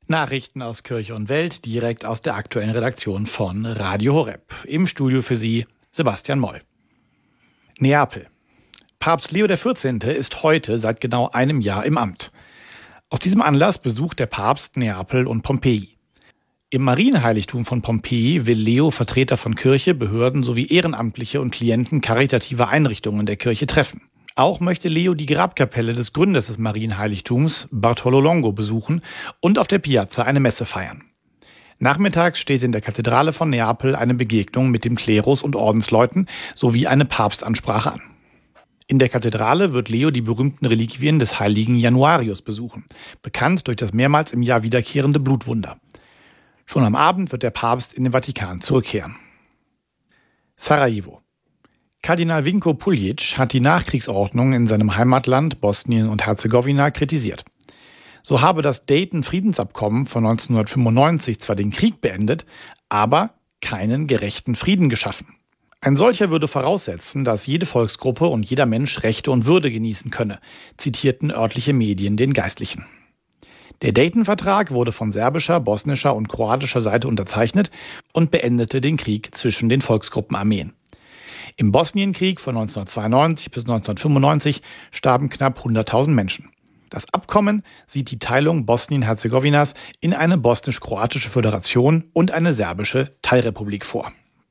Nachrichten aus Kirche und Welt, direkt aus der aktuellen Redaktion von Radio Horeb. Im Studio für Sie Sebastian Moll. Neapel. Papst Leo XIV. Ist heute seit genau einem Jahr im Amt. Aus diesem Anlass besucht der Papst Neapel und Pompeji. Im Marienheiligtum von Pompeji will Leo Vertreter von Kirche, Behörden sowie Ehrenamtliche und Klienten karitativer Einrichtungen der Kirche treffen. Auch möchte Leo die Grabkapelle des Gründers des Marienheiligtums, Bartolo Longo, besuchen und auf der Piazza eine Messe feiern. Nachmittags steht in der Kathedrale von Neapel eine Begegnung mit dem Klerus und Ordensleuten sowie eine Papstansprache an. In der Kathedrale wird Leo die berühmten Reliquien des heiligen Januarius besuchen, bekannt durch das mehrmals im Jahr wiederkehrende Blutwunder. Schon am Abend wird der Papst in den Vatikan zurückkehren. Sarajevo. Kardinal Vinko Puljic hat die Nachkriegsordnung in seinem Heimatland Bosnien und Herzegowina kritisiert. So habe das Dayton-Friedensabkommen von 1995 zwar den Krieg beendet, aber keinen gerechten Frieden geschaffen. Ein solcher würde voraussetzen, dass jede Volksgruppe und jeder Mensch Rechte und Würde genießen könne, zitierten örtliche Medien den Geistlichen. Der Dayton-Vertrag wurde von serbischer, bosnischer und kroatischer Seite unterzeichnet und beendete den Krieg zwischen den Volksgruppenarmeen. Im Bosnienkrieg von 1992 bis 1995 starben knapp 100.000 Menschen. Das Abkommen sieht die Teilung Bosnien-Herzegowinas in eine bosnisch-kroatische Föderation und eine serbische Teilrepublik vor.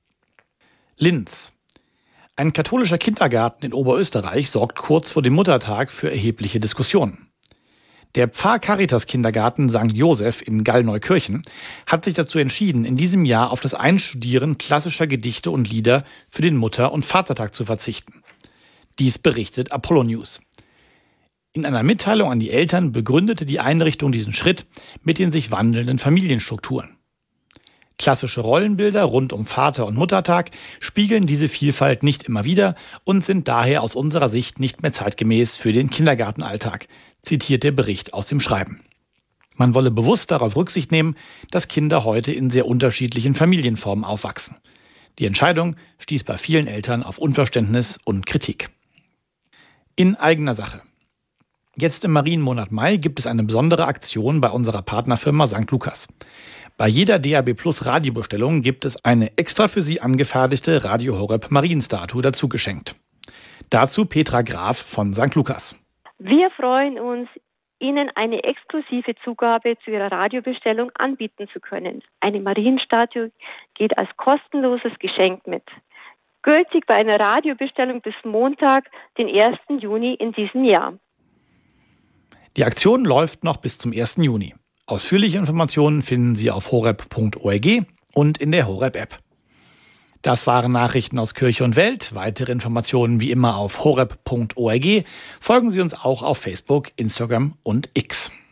Linz. Ein katholischer Kindergarten in Oberösterreich sorgt kurz vor dem Muttertag für erhebliche Diskussionen. Der Pfarr-Caritas-Kindergarten St. Joseph in Gallneukirchen hat sich dazu entschieden, in diesem Jahr auf das Einstudieren klassischer Gedichte und Lieder für den Mutter- und Vatertag zu verzichten. Dies berichtet Apollo News. In einer Mitteilung an die Eltern begründete die Einrichtung diesen Schritt mit den sich wandelnden Familienstrukturen. Klassische Rollenbilder rund um Vater- und Muttertag spiegeln diese Vielfalt nicht immer wider und sind daher aus unserer Sicht nicht mehr zeitgemäß für den Kindergartenalltag, zitiert der Bericht aus dem Schreiben. Man wolle bewusst darauf Rücksicht nehmen, dass Kinder heute in sehr unterschiedlichen Familienformen aufwachsen. Die Entscheidung stieß bei vielen Eltern auf Unverständnis und Kritik. In eigener Sache. Jetzt im Marienmonat Mai gibt es eine besondere Aktion bei unserer Partnerfirma St. Lukas. Bei jeder DAB Plus Radiobestellung gibt es eine extra für Sie angefertigte Radio Horeb Marienstatue dazu geschenkt. Dazu Petra Graf von St. Lukas. Wir freuen uns, Ihnen eine exklusive Zugabe zu Ihrer Radiobestellung anbieten zu können. Eine Marienstatue geht als kostenloses Geschenk mit. Gültig bei einer Radiobestellung bis Montag, den 1. Juni in diesem Jahr. Die Aktion läuft noch bis zum 1. Juni. Ausführliche Informationen finden Sie auf horeb.org und in der Horeb-App. Das waren Nachrichten aus Kirche und Welt. Weitere Informationen wie immer auf horeb.org. Folgen Sie uns auch auf Facebook, Instagram und X.